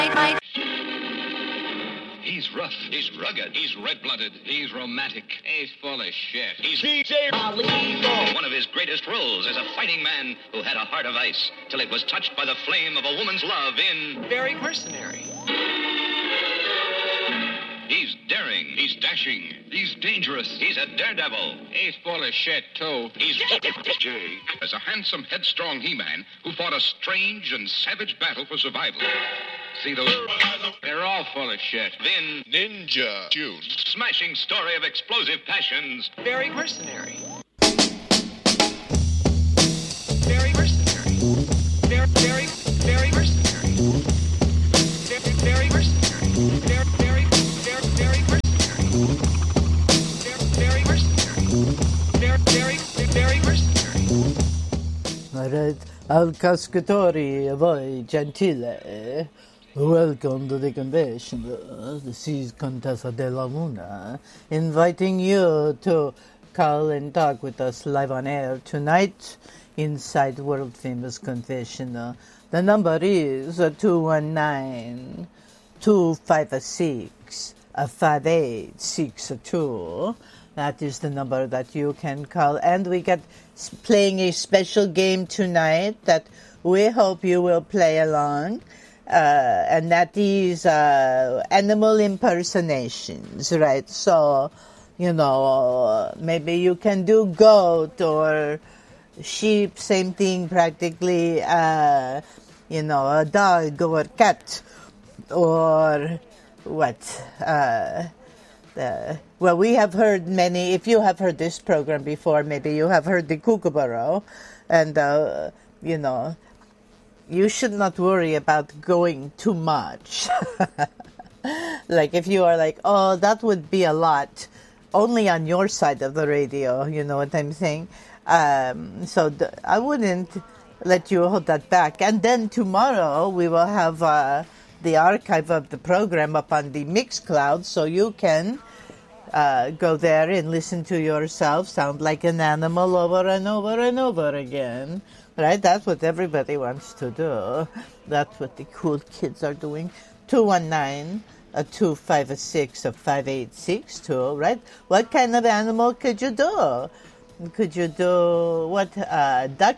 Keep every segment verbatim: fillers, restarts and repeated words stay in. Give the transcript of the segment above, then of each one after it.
He's rough. He's rugged. He's red-blooded. He's romantic. He's full of shit. He's D J Maligo. One of his greatest roles is a fighting man who had a heart of ice till it was touched by the flame of a woman's love in Very Mercenary. He's daring. He's dashing. He's dangerous. He's a daredevil. He's full of shit, too. He's Jake. As a handsome, headstrong He-Man who fought a strange and savage battle for survival. See those? They're all full of shit. Then Ninja June. Smashing story of explosive passions. Very Mercenary. Very Mercenary. Very, very, very mercenary. Very, very mercenary. Very, very, very, very mercenary. Very, very mercenary. Very, very, very mercenary. Alright, al cascatori, a voi gentile. Welcome to the convention. This is Contessa de la Luna, inviting you to call and talk with us live on air tonight inside World Famous Confession. The number is two one nine, two five six, five eight six two. That is the number that you can call. And we got playing a special game tonight that we hope you will play along. Uh, and that is uh, animal impersonations, right? So, you know, maybe you can do goat or sheep, same thing practically, uh, you know, a dog or cat or what? Uh, the, well, we have heard many, if you have heard this program before, maybe you have heard the kookaburra, and, uh, you know, you should not worry about going too much. Like if you are like, oh, that would be a lot, only on your side of the radio, you know what I'm saying? Um, so th- I wouldn't let you hold that back. And then tomorrow we will have uh, the archive of the program up on the Mixcloud, so you can uh, go there and listen to yourself sound like an animal over and over and over again. Right? That's what everybody wants to do. That's what the cool kids are doing. two one nine, two five six, five eight six two, right? What kind of animal could you do? Could you do, what, uh, duck?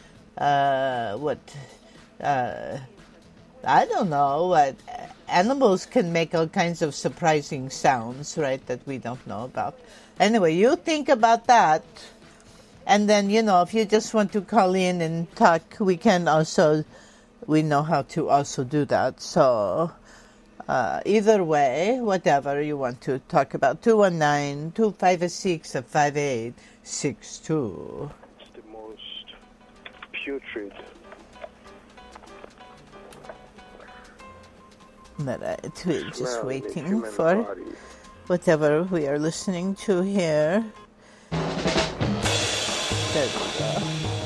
Uh, what, uh, I don't know. What animals can make all kinds of surprising sounds, right, that we don't know about. Anyway, you think about that. And then, you know, if you just want to call in and talk, we can also, we know how to also do that. So, uh, either way, whatever you want to talk about, two one nine, two five six, five eight six two. It's the most putrid. Alright, we're just Smell in waiting human for body. whatever we are listening to here. There we go.